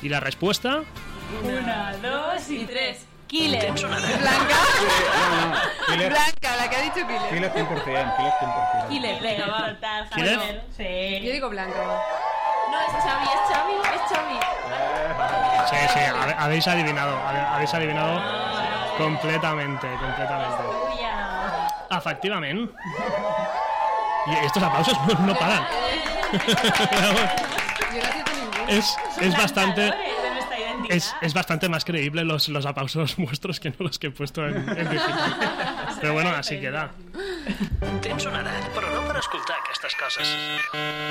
¿Y la respuesta? 1, 2 y 3. Killer. ¿Blanca? Killer. Blanca, la que ha dicho Killer. Killer 100%. Killer, venga, va. ¿Killer? Sí. Yo digo Blanca. No, es Xavi. Sí, habéis adivinado completamente. Efectivamente. Y estos aplausos no paran. Yo no acierto ninguno. Es bastante más creíble los aplausos vuestros que no los que he puesto en digital. Però bueno, així queda. Tens una edat, però no per escoltar aquestes coses.